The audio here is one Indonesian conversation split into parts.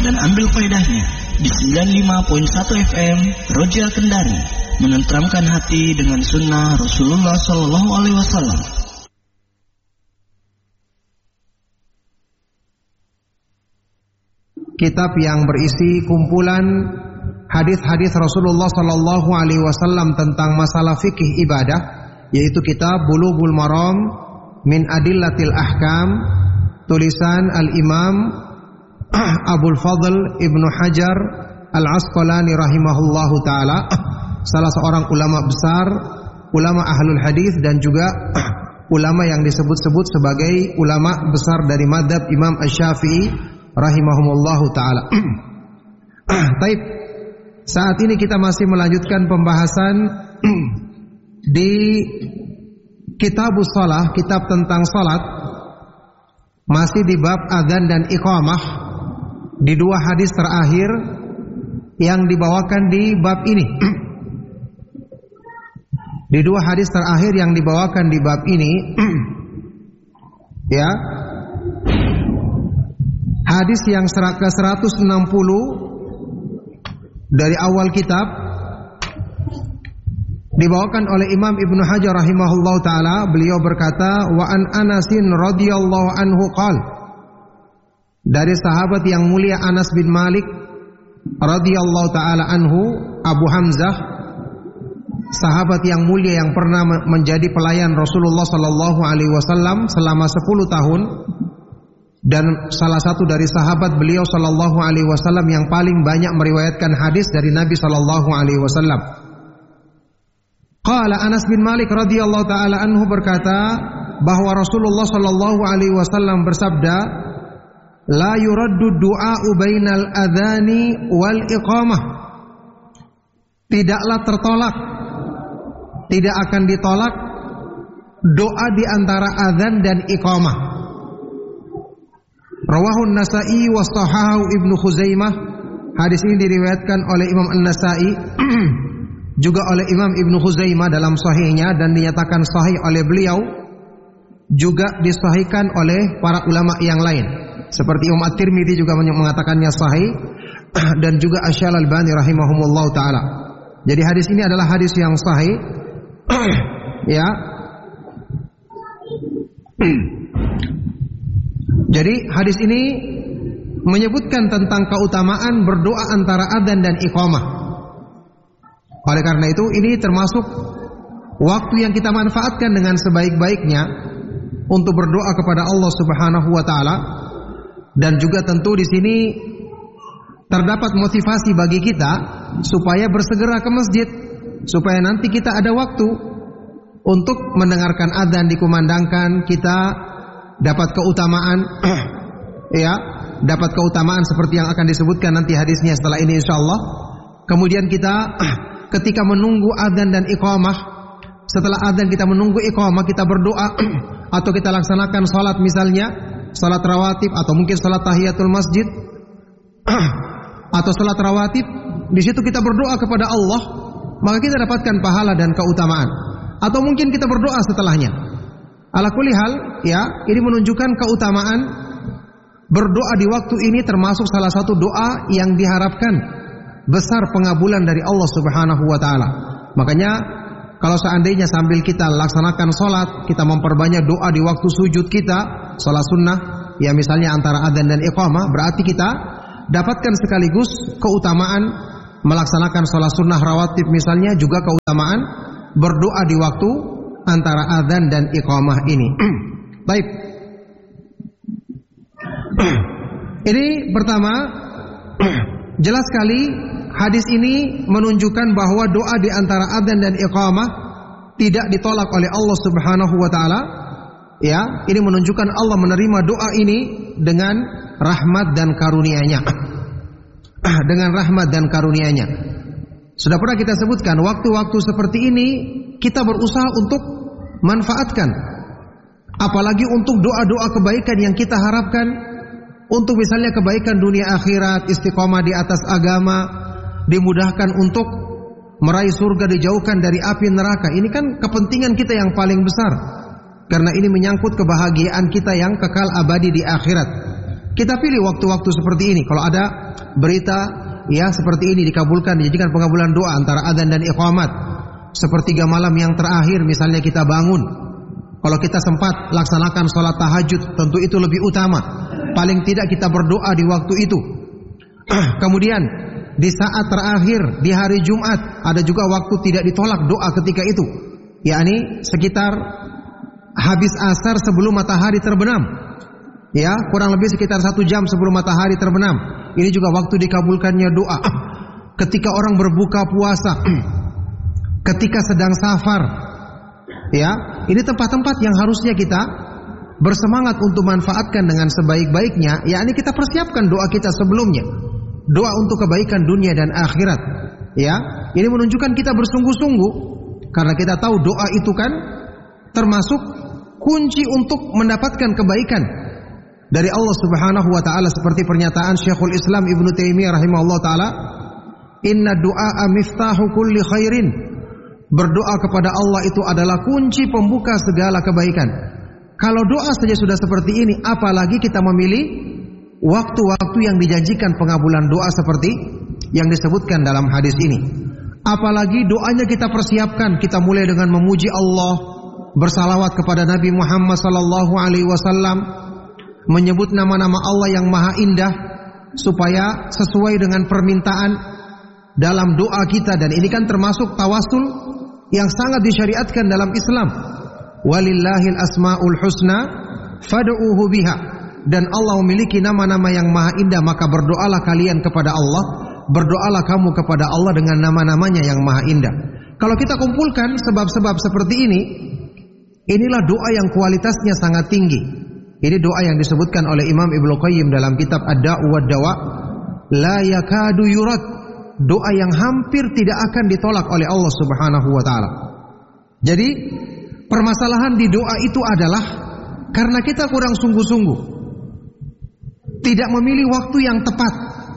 dan ambil faedahnya di 95.1 FM Roja Kendari, menenteramkan hati dengan sunnah Rasulullah Sallallahu Alaihi Wasallam. Kitab yang berisi kumpulan hadis-hadis Rasulullah Sallallahu Alaihi Wasallam tentang masalah fikih ibadah, yaitu kitab Bulughul Maram min Adillatil Ahkam, tulisan Al-Imam Abul Fadl Ibnu Hajar Al-Asqalani rahimahullahu taala, salah seorang ulama besar, ulama ahlul hadis dan juga ulama yang disebut-sebut sebagai ulama besar dari mazhab Imam Asy-Syafi'i rahimahumullahu taala. Baik, saat ini kita masih melanjutkan pembahasan di Kitabus Shalah, kitab tentang salat, masih di bab adzan dan iqamah, di dua hadis terakhir yang dibawakan di bab ini. Di dua hadis terakhir yang dibawakan di bab ini, ya, hadis yang ke-160 dari awal kitab dibawakan oleh Imam Ibnu Hajar rahimahullahu taala. Beliau berkata, wa an Anasin radhiyallahu anhu qala, dari sahabat yang mulia Anas bin Malik radhiyallahu taala anhu, Abu Hamzah, sahabat yang mulia yang pernah menjadi pelayan Rasulullah sallallahu alaihi wasallam selama 10 tahun dan salah satu dari sahabat beliau sallallahu alaihi wasallam yang paling banyak meriwayatkan hadis dari Nabi sallallahu alaihi wasallam. Qala Anas bin Malik radhiyallahu taala anhu berkata bahwa Rasulullah sallallahu alaihi wasallam bersabda, la yuraddu du'a'u bainal adzani wal iqamah. Tidaklah tertolak, tidak akan ditolak doa di antara adzan dan iqamah. Rawahun Nasa'i wa sahahu Ibnu Khuzaimah. Hadis ini diriwayatkan oleh Imam An-Nasa'i juga oleh Imam Ibnu Khuzaimah dalam sahihnya, dan dinyatakan sahih oleh beliau, juga disahihkan oleh para ulama yang lain seperti Imam At-Tirmidzi juga mengatakannya sahih, dan juga Asy-Syalalbani rahimahumullah taala. Jadi hadis ini adalah hadis yang sahih. Ya. Jadi hadis ini menyebutkan tentang keutamaan berdoa antara adzan dan iqamah. Oleh karena itu ini termasuk waktu yang kita manfaatkan dengan sebaik-baiknya untuk berdoa kepada Allah Subhanahu wa taala, dan juga tentu di sini terdapat motivasi bagi kita supaya bersegera ke masjid, supaya nanti kita ada waktu untuk mendengarkan adzan dikumandangkan, kita dapat keutamaan, ya, dapat keutamaan seperti yang akan disebutkan nanti hadisnya setelah ini insyaallah. Kemudian kita ketika menunggu adzan dan iqamah, setelah adzan kita menunggu iqamah, kita berdoa atau kita laksanakan salat, misalnya salat rawatib atau mungkin salat tahiyatul masjid atau salat rawatib, di situ kita berdoa kepada Allah, maka kita dapatkan pahala dan keutamaan. Atau mungkin kita berdoa setelahnya. Ala kulli hal, ya, ini menunjukkan keutamaan berdoa di waktu ini, termasuk salah satu doa yang diharapkan besar pengabulan dari Allah Subhanahu wa taala. Makanya kalau seandainya sambil kita laksanakan salat, kita memperbanyak doa di waktu sujud kita, salat sunnah, ya misalnya antara adzan dan iqamah, berarti kita dapatkan sekaligus keutamaan melaksanakan salat sunnah rawatib misalnya, juga keutamaan berdoa di waktu antara adzan dan iqamah ini. Baik. Ini pertama, jelas sekali hadis ini menunjukkan bahwa doa di antara adzan dan iqamah tidak ditolak oleh Allah Subhanahu wa taala. Ya, ini menunjukkan Allah menerima doa ini dengan rahmat dan karunia-Nya. Dengan rahmat dan karunia-Nya. Sudah pernah kita sebutkan, waktu-waktu seperti ini kita berusaha untuk manfaatkan, apalagi untuk doa-doa kebaikan yang kita harapkan, untuk misalnya kebaikan dunia akhirat, istiqomah di atas agama, dimudahkan untuk meraih surga, dijauhkan dari api neraka. Ini kan kepentingan kita yang paling besar, karena ini menyangkut kebahagiaan kita yang kekal abadi di akhirat. Kita pilih waktu-waktu seperti ini. Kalau ada berita ya seperti ini dikabulkan, dijanjikan pengabulan doa antara adzan dan iqamat. Sepertiga malam yang terakhir misalnya kita bangun, kalau kita sempat laksanakan sholat tahajud, tentu itu lebih utama. Paling tidak kita berdoa di waktu itu. Kemudian di saat terakhir di hari Jumat ada juga waktu tidak ditolak doa ketika itu, yakni sekitar habis asar sebelum matahari terbenam, ya kurang lebih sekitar 1 jam sebelum matahari terbenam. Ini juga waktu dikabulkannya doa. Ketika orang berbuka puasa, ketika sedang safar, ya ini tempat-tempat yang harusnya kita bersemangat untuk manfaatkan dengan sebaik-baiknya, yakni kita persiapkan doa kita sebelumnya, doa untuk kebaikan dunia dan akhirat. Ya, ini menunjukkan kita bersungguh-sungguh karena kita tahu doa itu kan termasuk kunci untuk mendapatkan kebaikan dari Allah Subhanahu wa taala, seperti pernyataan Syekhul Islam Ibnu Taimiyah rahimahullah taala, "Inna du'a miftahu kulli khairin." Berdoa kepada Allah itu adalah kunci pembuka segala kebaikan. Kalau doa saja sudah seperti ini, apalagi kita memilih waktu-waktu yang dijanjikan pengabulan doa seperti yang disebutkan dalam hadis ini. Apalagi doanya kita persiapkan, kita mulai dengan memuji Allah, bersalawat kepada Nabi Muhammad sallallahu alaihi wasallam, menyebut nama-nama Allah yang maha indah supaya sesuai dengan permintaan dalam doa kita. Dan ini kan termasuk tawasul yang sangat disyariatkan dalam Islam. Walillahil asmaul husna fad'uhu biha. Dan Allah memiliki nama-nama yang maha indah, maka berdoalah kalian kepada Allah, berdoalah kamu kepada Allah dengan nama-namanya yang maha indah. Kalau kita kumpulkan sebab-sebab seperti ini, inilah doa yang kualitasnya sangat tinggi. Ini doa yang disebutkan oleh Imam Ibnu Qayyim dalam kitab Ad-Da'u wad-Dawa, la yakadu yurad, doa yang hampir tidak akan ditolak oleh Allah Subhanahu wa taala. Jadi permasalahan di doa itu adalah karena kita kurang sungguh-sungguh, tidak memilih waktu yang tepat.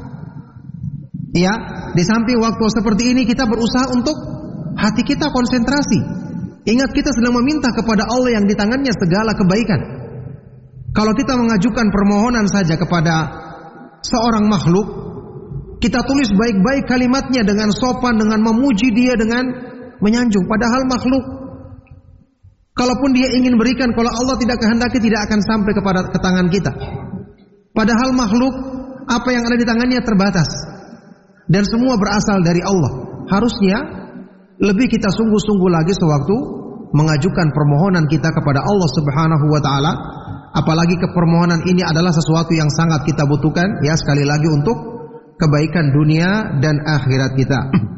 Ya, di samping waktu seperti ini kita berusaha untuk hati kita konsentrasi. Ingat kita sedang meminta kepada Allah yang di tangannya segala kebaikan. Kalau kita mengajukan permohonan saja kepada seorang makhluk, kita tulis baik-baik kalimatnya dengan sopan, dengan memuji dia, dengan menyanjung. Padahal makhluk, kalaupun dia ingin berikan, kalau Allah tidak kehendaki, tidak akan sampai ke tangan kita. Padahal makhluk, apa yang ada di tangannya terbatas, dan semua berasal dari Allah. Harusnya lebih kita sungguh-sungguh lagi sewaktu mengajukan permohonan kita kepada Allah Subhanahu wa taala. Apalagi permohonan ini adalah sesuatu yang sangat kita butuhkan, ya sekali lagi untuk kebaikan dunia dan akhirat kita.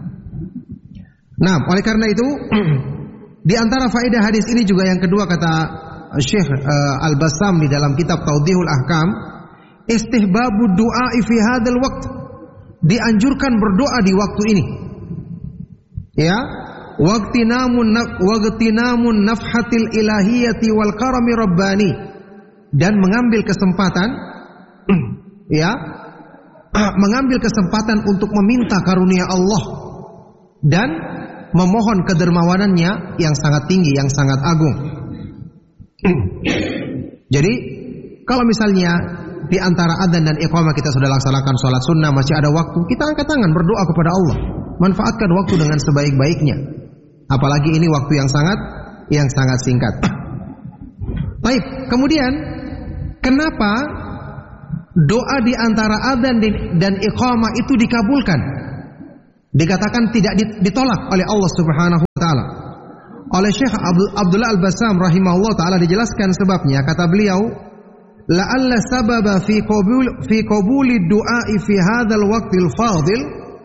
Nah, oleh karena itu di antara faedah hadis ini juga yang kedua, kata Syekh Al-Bassam di dalam kitab Tawdihul Ahkam, istihbabud du'a fi hadzal waqt, dianjurkan berdoa di waktu ini. Ya, waqtinamun nafhatil ilahiyati wal karami rabbani, dan mengambil kesempatan ya, mengambil kesempatan untuk meminta karunia Allah dan memohon kedermawanannya yang sangat tinggi, yang sangat agung. Jadi kalau misalnya di antara adzan dan iqamah kita sudah laksanakan sholat sunnah, masih ada waktu, kita angkat tangan berdoa kepada Allah, manfaatkan waktu dengan sebaik-baiknya. Apalagi ini waktu yang sangat singkat. Baik, kemudian kenapa doa di antara adzan dan iqamah itu dikabulkan? Dikatakan tidak ditolak oleh Allah Subhanahu wa taala. Oleh Syekh Abdullah Al-Bassam rahimahullah taala dijelaskan sebabnya, kata beliau, la'alla sababa fi qabuli du'a fi hadzal waqtil fadil.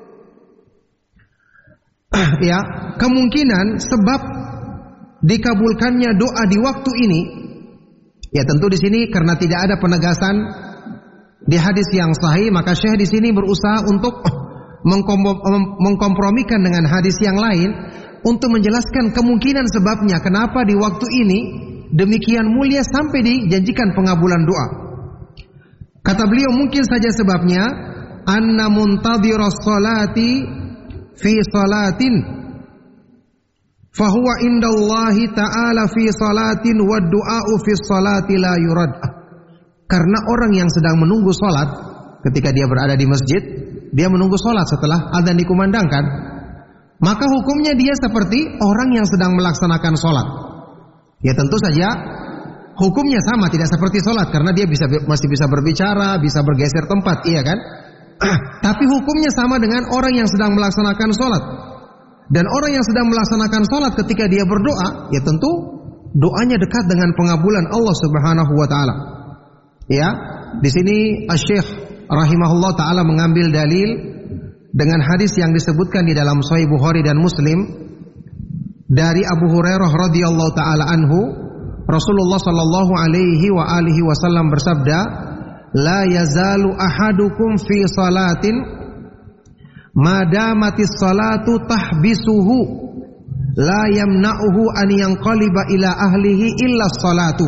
Ya, kemungkinan sebab dikabulkannya doa di waktu ini, ya tentu di sini karena tidak ada penegasan di hadis yang sahih, maka Syekh di sini berusaha untuk mengkompromikan dengan hadis yang lain untuk menjelaskan kemungkinan sebabnya kenapa di waktu ini demikian mulia sampai dijanjikan pengabulan doa. Kata beliau, mungkin saja sebabnya anna muntadhiras salati fi salatin fahuwa indallahi ta'ala fi salatin wa du'a'u fi salati la yurad. Karena orang yang sedang menunggu salat ketika dia berada di masjid, dia menunggu sholat setelah adzan dikumandangkan, maka hukumnya dia seperti orang yang sedang melaksanakan sholat. Ya tentu saja hukumnya sama, tidak seperti sholat, karena dia masih bisa berbicara, bisa bergeser tempat, iya kan? Tapi hukumnya sama dengan orang yang sedang melaksanakan sholat. Dan orang yang sedang melaksanakan sholat ketika dia berdoa, ya tentu doanya dekat dengan pengabulan Allah Subhanahu wa taala. Ya, di sini Asy-Syaikh rahimahullah taala mengambil dalil dengan hadis yang disebutkan di dalam Sahih Bukhari dan Muslim dari Abu Hurairah radhiyallahu taala anhu, Rasulullah sallallahu alaihi wa alihi wasallam bersabda, "La yazalu ahadukum fi salatin madamatis salatu tahbisuhu la yamna'uhu an yanqaliba ila ahlihi illa salatu."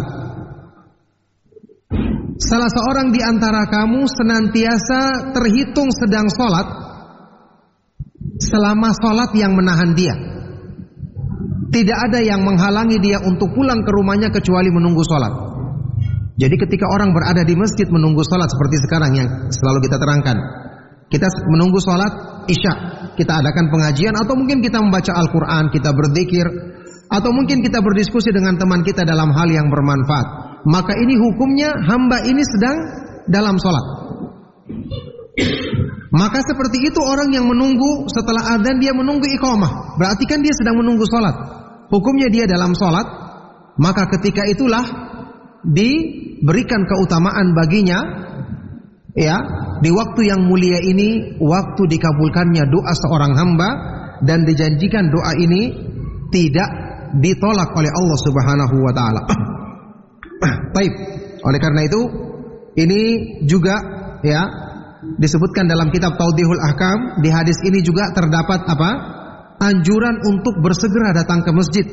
Salah seorang di antara kamu senantiasa terhitung sedang sholat selama sholat yang menahan dia. Tidak ada yang menghalangi dia untuk pulang ke rumahnya kecuali menunggu sholat. Jadi ketika orang berada di masjid menunggu sholat seperti sekarang yang selalu kita terangkan, kita menunggu sholat isya, kita adakan pengajian, atau mungkin kita membaca Al-Quran, kita berzikir, atau mungkin kita berdiskusi dengan teman kita dalam hal yang bermanfaat, maka ini hukumnya hamba ini sedang dalam sholat. Maka seperti itu orang yang menunggu setelah adzan, dia menunggu iqamah, berarti kan dia sedang menunggu sholat. Hukumnya dia dalam sholat, maka ketika itulah diberikan keutamaan baginya, ya, di waktu yang mulia ini, waktu dikabulkannya doa seorang hamba, dan dijanjikan doa ini tidak ditolak oleh Allah Subhanahu wa taala. Baik, oleh karena itu ini juga ya disebutkan dalam kitab Tawdihul Ahkam. Di hadis ini juga terdapat apa? Anjuran untuk bersegera datang ke masjid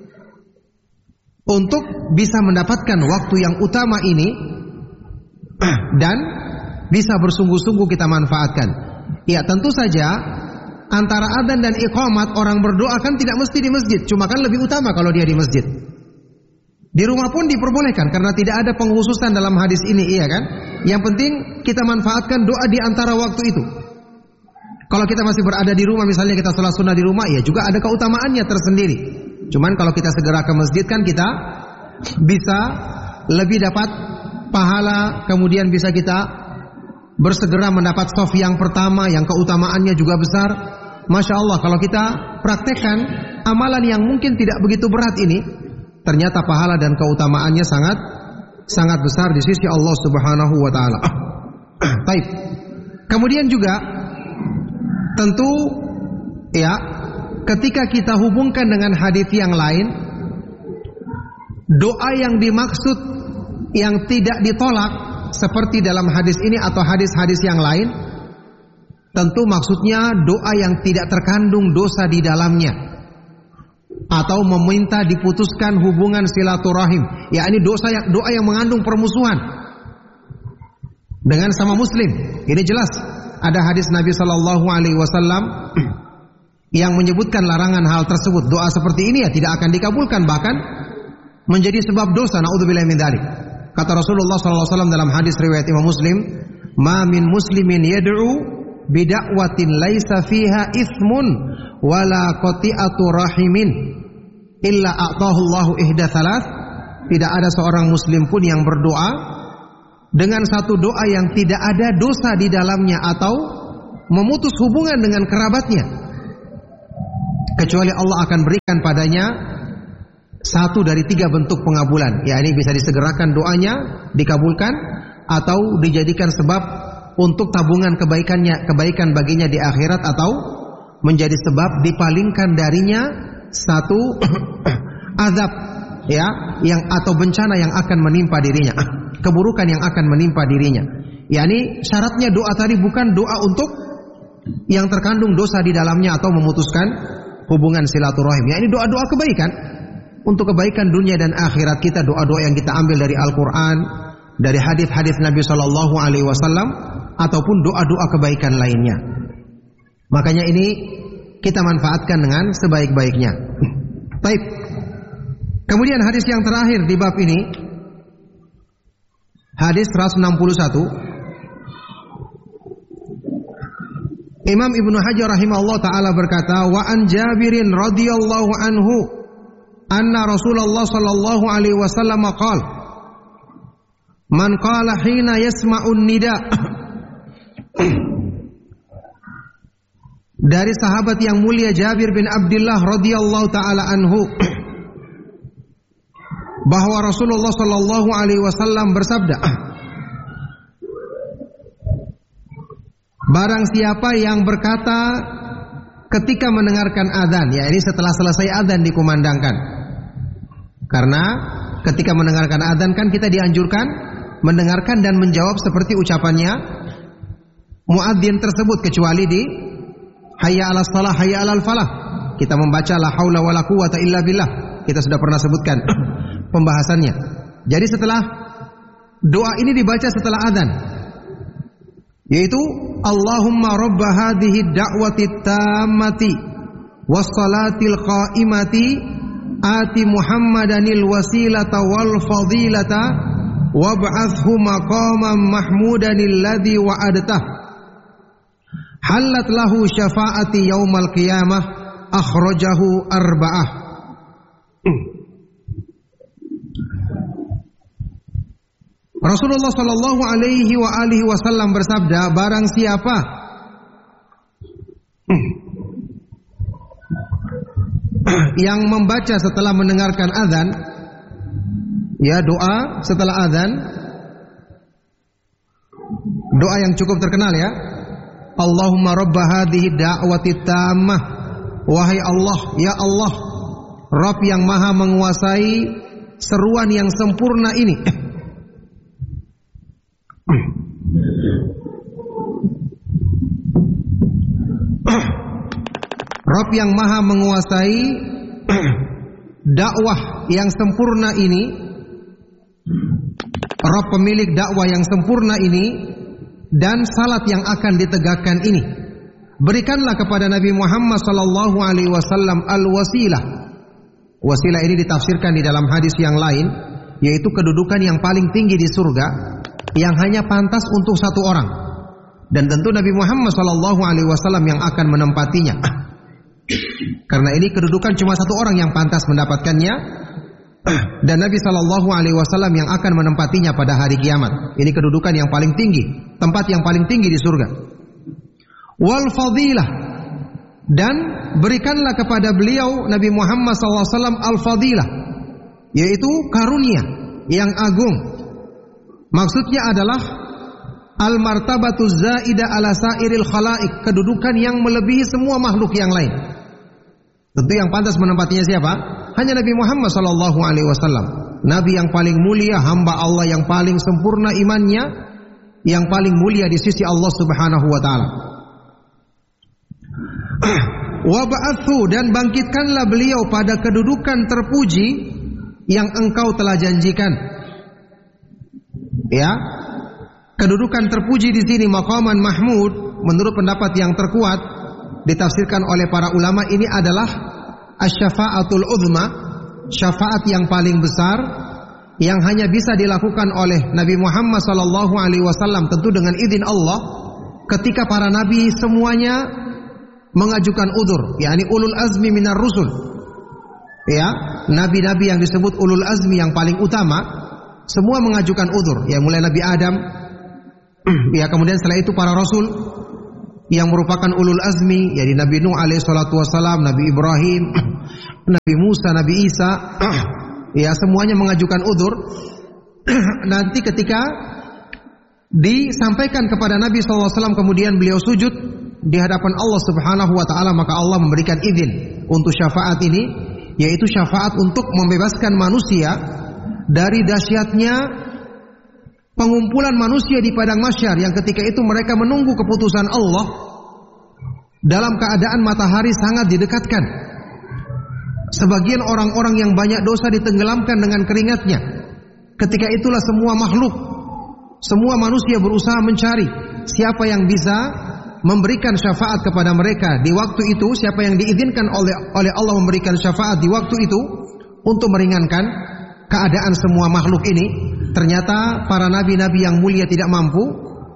untuk bisa mendapatkan waktu yang utama ini dan bisa bersungguh-sungguh kita manfaatkan. Ya tentu saja antara adzan dan iqamat orang berdoa kan tidak mesti di masjid, cuma kan lebih utama kalau dia di masjid. Di rumah pun diperbolehkan karena tidak ada pengkhususan dalam hadis ini, iya kan? Yang penting kita manfaatkan doa di antara waktu itu. Kalau kita masih berada di rumah, misalnya kita sholat sunnah di rumah, ya juga ada keutamaannya tersendiri. Cuman kalau kita segera ke masjid kan kita bisa lebih dapat pahala, kemudian bisa kita bersegera mendapat shaf yang pertama yang keutamaannya juga besar. Masya Allah, kalau kita praktekkan amalan yang mungkin tidak begitu berat ini, ternyata pahala dan keutamaannya sangat besar di sisi Allah Subhanahu wa taala. Baik. Kemudian juga tentu ya, ketika kita hubungkan dengan hadis yang lain, doa yang dimaksud yang tidak ditolak seperti dalam hadis ini atau hadis-hadis yang lain, tentu maksudnya doa yang tidak terkandung dosa di dalamnya, atau meminta diputuskan hubungan silaturahim, yakni doa yang mengandung permusuhan dengan sama muslim. Ini jelas ada hadis Nabi sallallahu alaihi wasallam yang menyebutkan larangan hal tersebut. Doa seperti ini ya tidak akan dikabulkan, bahkan menjadi sebab dosa. Naudzubillahi min dzalik. Kata Rasulullah sallallahu alaihi wasallam dalam hadis riwayat Imam Muslim, "Ma min muslimin yad'u bida'watin laisa fiha ithmun wala qati'atu rahimin illa a'tahu Allahu ihda thalath." Tidak ada seorang muslim pun yang berdoa dengan satu doa yang tidak ada dosa di dalamnya atau memutus hubungan dengan kerabatnya, kecuali Allah akan berikan padanya satu dari tiga bentuk pengabulan. Ya, ini bisa disegerakan doanya, dikabulkan, atau dijadikan sebab untuk tabungan kebaikan baginya di akhirat, atau menjadi sebab dipalingkan darinya satu azab ya, yang atau bencana yang akan menimpa dirinya, keburukan yang akan menimpa dirinya. Yani syaratnya doa tadi bukan doa untuk yang terkandung dosa di dalamnya atau memutuskan hubungan silaturahim. Ya, ini doa-doa kebaikan untuk kebaikan dunia dan akhirat kita, doa-doa yang kita ambil dari Al-Quran, dari hadis-hadis Nabi Shallallahu Alaihi Wasallam, ataupun doa-doa kebaikan lainnya. Makanya ini kita manfaatkan dengan sebaik-baiknya. Baik. Kemudian hadis yang terakhir di bab ini, hadis 161. Imam Ibnu Hajar rahimahullah taala berkata, wa an Jabirin radhiyallahu anhu anna Rasulullah sallallahu alaihi wasallam qala, man qala hina yasma'un nida. Dari sahabat yang mulia Jabir bin Abdullah radhiyallahu taala anhu bahwa Rasulullah sallallahu alaihi wasallam bersabda, barang siapa yang berkata ketika mendengarkan azan, ya ini setelah selesai azan dikumandangkan. Karena ketika mendengarkan azan kan kita dianjurkan mendengarkan dan menjawab seperti ucapannya muadzin tersebut, kecuali di hayya 'alas shalah, hayya 'alal falah. Kita membaca la haula wala quwata illa billah. Kita sudah pernah sebutkan pembahasannya. Jadi setelah doa ini dibaca setelah azan, yaitu Allahumma rabba hadhihi da'wati tammati was salatil qa'imati ati Muhammadanil wasilata wal fadilata wab'athhu maqaman mahmudanil ladzi wa'adtah halat lahu syafa'ati yaumal qiyamah akhrajahu arba'ah. Rasulullah sallallahu alaihi wa alihi wasallam bersabda, barang siapa yang membaca setelah mendengarkan azan, ya doa setelah azan, doa yang cukup terkenal ya, Allahumma rabba hadhihi da'wati tammah, wahai Allah, ya Allah, Rabb yang maha menguasai seruan yang sempurna ini. Rabb yang maha menguasai dakwah yang sempurna ini, Rabb pemilik dakwah yang sempurna ini, dan salat yang akan ditegakkan ini, berikanlah kepada Nabi Muhammad sallallahu alaihi wasallam al-wasilah. Wasilah ini ditafsirkan di dalam hadis yang lain, yaitu kedudukan yang paling tinggi di surga, yang hanya pantas untuk satu orang, dan tentu Nabi Muhammad sallallahu alaihi wasallam yang akan menempatinya. Karena ini kedudukan cuma satu orang yang pantas mendapatkannya, dan Nabi sallallahu alaihi wasallam yang akan menempatinya pada hari kiamat. Ini kedudukan yang paling tinggi, tempat yang paling tinggi di surga. Wal fadilah, dan berikanlah kepada beliau Nabi Muhammad sallallahu alaihi wasallam al-fadilah, yaitu karunia yang agung. Maksudnya adalah al-martabatu zaida ala sairil khalaik, kedudukan yang melebihi semua makhluk yang lain. Tentu yang pantas menempatinya siapa? Hanya Nabi Muhammad sallallahu alaihi wasallam. Nabi yang paling mulia, hamba Allah yang paling sempurna imannya, yang paling mulia di sisi Allah Subhanahu wa taala. Wa ba'athu, dan bangkitkanlah beliau pada kedudukan terpuji yang engkau telah janjikan. Ya, kedudukan terpuji di sini maqaman mahmud, menurut pendapat yang terkuat ditafsirkan oleh para ulama, ini adalah asy-syafa'atul uzma, syafaat yang paling besar yang hanya bisa dilakukan oleh Nabi Muhammad sallallahu alaihi wasallam, tentu dengan izin Allah, ketika para nabi semuanya mengajukan udzur, yakni ulul azmi minar rusul. Ya, nabi-nabi yang disebut ulul azmi yang paling utama semua mengajukan udzur, ya mulai Nabi Adam, ya kemudian setelah itu para rasul yang merupakan ulul azmi, yaitu Nabi Nuh alaihi salatu wasalam, Nabi Ibrahim, Nabi Musa, Nabi Isa, ya semuanya mengajukan udzur. Nanti ketika disampaikan kepada Nabi sallallahu alaihi wasallam, kemudian beliau sujud di hadapan Allah Subhanahu wa taala, maka Allah memberikan izin untuk syafaat ini, yaitu syafaat untuk membebaskan manusia dari dahsyatnya pengumpulan manusia di padang mahsyar, yang ketika itu mereka menunggu keputusan Allah dalam keadaan matahari sangat didekatkan. Sebagian orang-orang yang banyak dosa ditenggelamkan dengan keringatnya. Ketika itulah semua makhluk, semua manusia berusaha mencari siapa yang bisa memberikan syafaat kepada mereka di waktu itu, siapa yang diizinkan oleh Allah memberikan syafaat di waktu itu untuk meringankan keadaan semua makhluk ini. Ternyata para nabi-nabi yang mulia tidak mampu,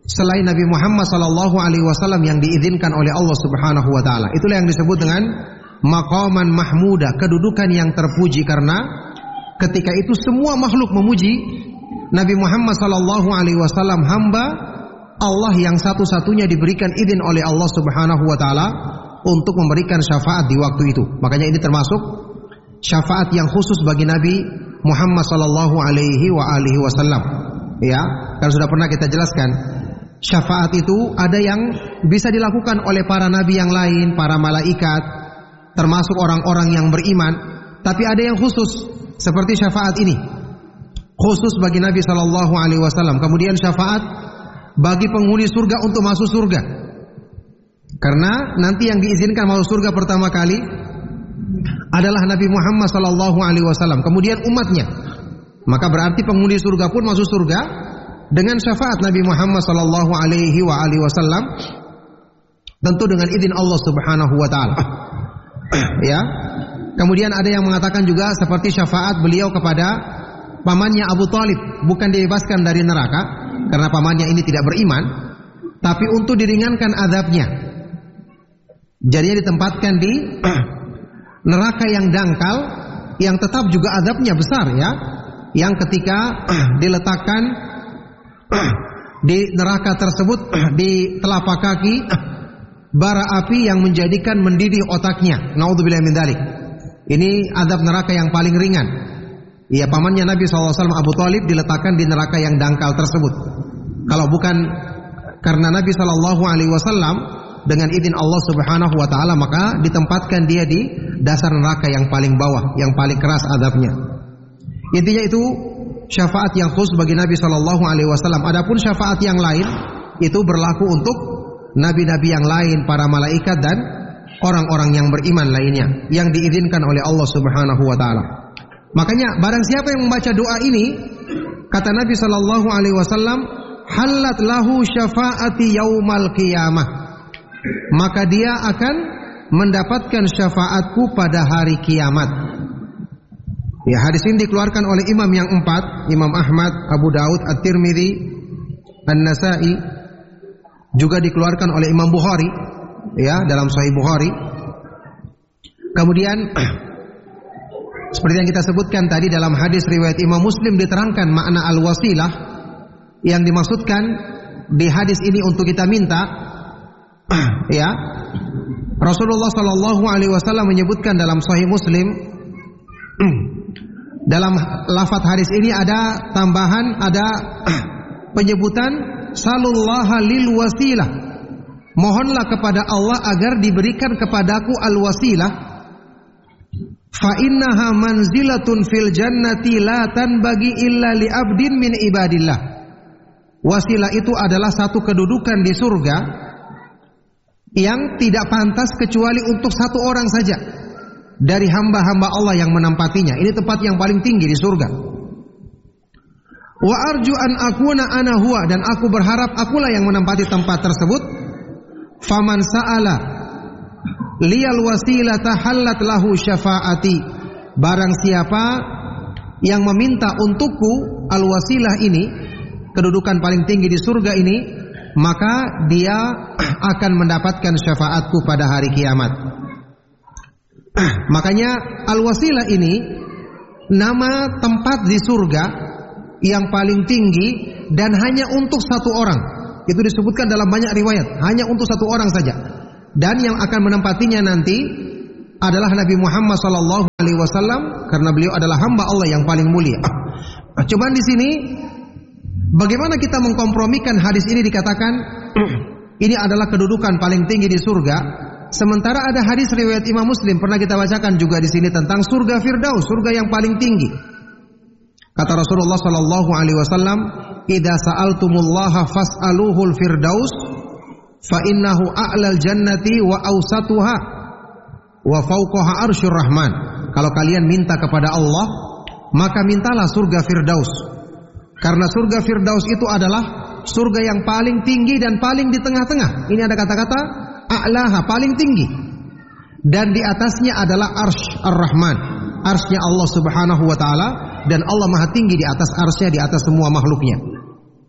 selain Nabi Muhammad sallallahu alaihi wasallam yang diizinkan oleh Allah Subhanahu wa taala. Itulah yang disebut dengan maqaman mahmuda, kedudukan yang terpuji, karena ketika itu semua makhluk memuji Nabi Muhammad sallallahu alaihi wasallam, hamba Allah yang satu-satunya diberikan izin oleh Allah Subhanahu wa taala untuk memberikan syafaat di waktu itu. Makanya ini termasuk syafaat yang khusus bagi Nabi Muhammad sallallahu alaihi wasallam. Ya, kan sudah pernah kita jelaskan. Syafaat itu ada yang bisa dilakukan oleh para nabi yang lain, para malaikat, termasuk orang-orang yang beriman. Tapi ada yang khusus, seperti syafaat ini, khusus bagi Nabi sallallahu alaihi wasallam. Kemudian syafaat bagi penghuni surga untuk masuk surga. Karena nanti yang diizinkan masuk surga pertama kali adalah Nabi Muhammad sallallahu alaihi wasallam, kemudian umatnya. Maka berarti penghuni surga pun masuk surga dengan syafaat Nabi Muhammad sallallahu alaihi wasallam, tentu dengan izin Allah Subhanahu wa taala. Ya. Kemudian ada yang mengatakan juga seperti syafaat beliau kepada pamannya Abu Thalib, bukan dibebaskan dari neraka karena pamannya ini tidak beriman, tapi untuk diringankan azabnya. Jadinya ditempatkan di neraka yang dangkal, yang tetap juga azabnya besar, ya. Yang ketika diletakkan di neraka tersebut, di telapak kaki bara api yang menjadikan mendidih otaknya. Naudzubillah min dzalik. Ini azab neraka yang paling ringan. Ya, pamannya Nabi SAW Abu Thalib diletakkan di neraka yang dangkal tersebut. Kalau bukan karena Nabi SAW dengan izin Allah Subhanahu wa taala, maka ditempatkan dia di dasar neraka yang paling bawah, yang paling keras azabnya. Intinya itu syafaat yang khusus bagi Nabi sallallahu alaihi wasallam. Adapun syafaat yang lain itu berlaku untuk nabi-nabi yang lain, para malaikat dan orang-orang yang beriman lainnya yang diizinkan oleh Allah Subhanahu wa taala. Makanya barang siapa yang membaca doa ini, kata Nabi sallallahu alaihi wasallam, halat lahu syafaati yaumal qiyamah, maka dia akan mendapatkan syafaatku pada hari kiamat. Ya, hadis ini dikeluarkan oleh imam yang empat, Imam Ahmad, Abu Daud, At-Tirmidzi, An-Nasa'i, juga dikeluarkan oleh Imam Bukhari, ya, dalam Sahih Bukhari. Kemudian seperti yang kita sebutkan tadi, dalam hadis riwayat Imam Muslim diterangkan makna al-wasilah. Yang dimaksudkan di hadis ini untuk kita minta, ya, Rasulullah sallallahu alaihi wasallam menyebutkan dalam Sahih Muslim, dalam lafaz hadis ini ada tambahan, ada penyebutan salullaha lil wasilah. Mohonlah kepada Allah agar diberikan kepadaku al-wasilah. Fa innaha manzilatun fil jannati la tanbaghi illa li abdin min ibadillah. Wasilah itu adalah satu kedudukan di surga yang tidak pantas kecuali untuk satu orang saja dari hamba-hamba Allah yang menempatinya. Ini tempat yang paling tinggi di surga. Wa arju an akuna ana huwa, dan aku berharap akulah yang menempati tempat tersebut. Faman sa'ala liyal wasilata hallat lahu syafaati. Barang siapa yang meminta untukku al-wasilah ini, kedudukan paling tinggi di surga ini, maka dia akan mendapatkan syafaatku pada hari kiamat. Makanya al-wasilah ini nama tempat di surga yang paling tinggi dan hanya untuk satu orang. Itu disebutkan dalam banyak riwayat, hanya untuk satu orang saja. Dan yang akan menempatinya nanti adalah Nabi Muhammad sallallahu alaihi wasallam, karena beliau adalah hamba Allah yang paling mulia. Cuman di sini bagaimana kita mengkompromikan hadis ini dikatakan ini adalah kedudukan paling tinggi di surga. Sementara ada hadis riwayat Imam Muslim pernah kita bacakan juga di sini tentang surga Firdaus, surga yang paling tinggi. Kata Rasulullah sallallahu alaihi wasallam, "Idza sa'altumullaha fas'aluhul firdaus, fa innahu a'lal jannati wa awsatuha wa fawqaha arsyur rahman." Kalau kalian minta kepada Allah, maka mintalah surga Firdaus. Karena surga Firdaus itu adalah surga yang paling tinggi dan paling di tengah-tengah. Ini ada kata-kata a'laha, paling tinggi. Dan di atasnya adalah arsy ar-Rahman, arsy-nya Allah Subhanahu wa taala, dan Allah Maha tinggi di atas arsy-nya, di atas semua makhluknya.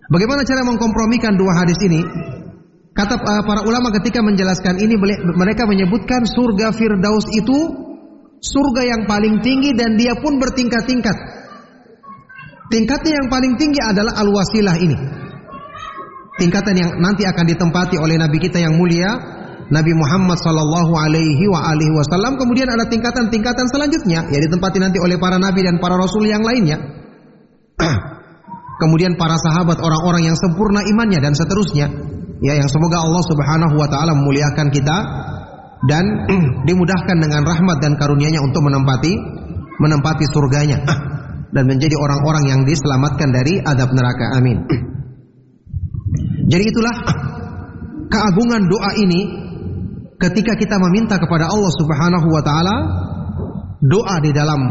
Bagaimana cara mengkompromikan dua hadis ini? Kata para ulama ketika menjelaskan ini, mereka menyebutkan surga Firdaus itu surga yang paling tinggi dan dia pun bertingkat-tingkat. Tingkatnya yang paling tinggi adalah al-wasilah ini. Tingkatan yang nanti akan ditempati oleh Nabi kita yang mulia, Nabi Muhammad sallallahu alaihi wasallam. Kemudian ada tingkatan-tingkatan selanjutnya yang ditempati nanti oleh para nabi dan para rasul yang lainnya. Kemudian para sahabat, orang-orang yang sempurna imannya dan seterusnya. Ya, yang semoga Allah Subhanahu wa taala memuliakan kita dan dimudahkan dengan rahmat dan karunia-Nya untuk menempati surganya dan menjadi orang-orang yang diselamatkan dari azab neraka. Amin. Jadi itulah keagungan doa ini ketika kita meminta kepada Allah Subhanahu wa taala. Doa di dalam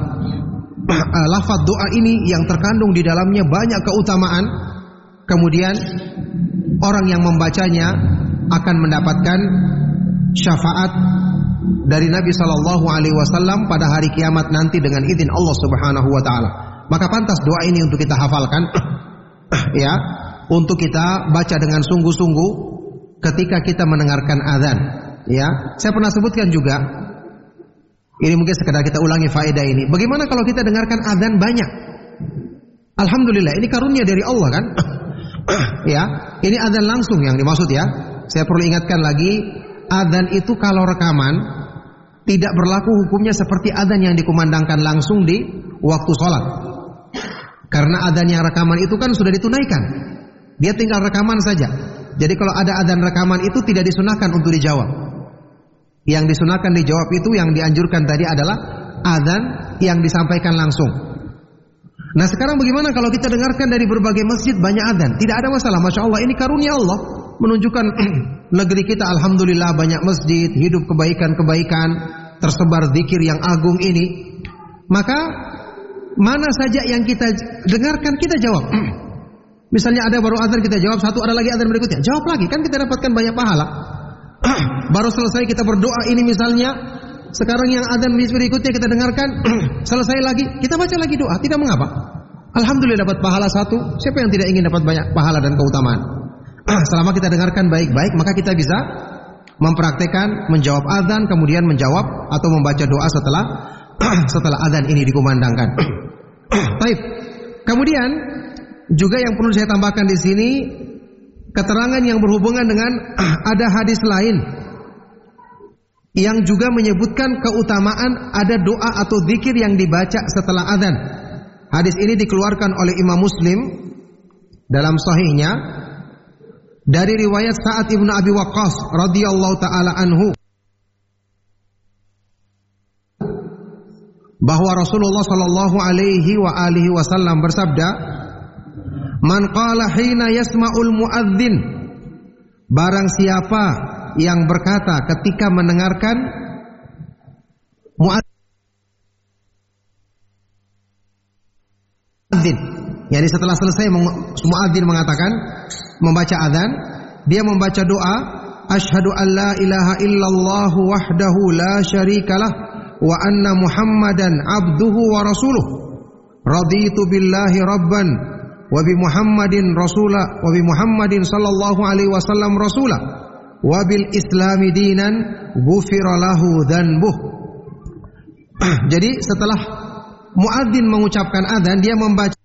lafaz doa ini yang terkandung di dalamnya banyak keutamaan. Kemudian orang yang membacanya akan mendapatkan syafaat dari Nabi sallallahu alaihi wasallam pada hari kiamat nanti dengan izin Allah Subhanahu wa taala. Maka pantas doa ini untuk kita hafalkan ya, untuk kita baca dengan sungguh-sungguh ketika kita mendengarkan azan ya. Saya pernah sebutkan juga, ini mungkin sekedar kita ulangi faedah ini. Bagaimana kalau kita dengarkan azan banyak? Alhamdulillah, ini karunia dari Allah kan? Ya, ini azan langsung yang dimaksud ya. Saya perlu ingatkan lagi, azan itu kalau rekaman tidak berlaku hukumnya seperti azan yang dikumandangkan langsung di waktu sholat. Karena azan yang rekaman itu kan sudah ditunaikan, dia tinggal rekaman saja. Jadi kalau ada azan rekaman itu tidak disunahkan untuk dijawab. Yang disunahkan dijawab itu, yang dianjurkan tadi adalah azan yang disampaikan langsung. Nah sekarang bagaimana kalau kita dengarkan dari berbagai masjid banyak azan? Tidak ada masalah, Masya Allah, ini karunia Allah menunjukkan negeri kita alhamdulillah banyak masjid, hidup kebaikan-kebaikan, tersebar zikir yang agung ini. Maka mana saja yang kita dengarkan kita jawab. Misalnya ada baru azan kita jawab satu, ada lagi azan berikutnya jawab lagi, kan kita dapatkan banyak pahala. Baru selesai kita berdoa ini misalnya, sekarang yang azan berikutnya kita dengarkan, selesai lagi kita baca lagi doa, tidak mengapa. Alhamdulillah dapat pahala satu. Siapa yang tidak ingin dapat banyak pahala dan keutamaan? Selama kita dengarkan baik-baik, maka kita bisa mempraktekkan menjawab azan, kemudian menjawab atau membaca doa setelah azan ini dikumandangkan. Baik. Kemudian juga yang perlu saya tambahkan di sini, keterangan yang berhubungan dengan ada hadis lain yang juga menyebutkan keutamaan ada doa atau zikir yang dibaca setelah azan. Hadis ini dikeluarkan oleh Imam Muslim dalam sahihnya dari riwayat Sa'ad ibnu Abi Waqqas radhiyallahu taala anhu, bahwa Rasulullah sallallahu alaihi wasallam bersabda, "Man qala hina yasma'ul muadzin," barang siapa yang berkata ketika mendengarkan muadzin, yakni setelah selesai muadzin mengatakan, membaca azan, dia membaca doa, asyhadu an la ilaha illallah wahdahu la syarikalah wa anna muhammadan abduhu wa rasuluh, raditu billahi rabban wa bi Muhammadin rasula wa bi Muhammadin sallallahu alaihi wasallam rasula wa bil islami dinan ghufira lahu dzanbuh. Jadi setelah muadzin mengucapkan azan, dia membaca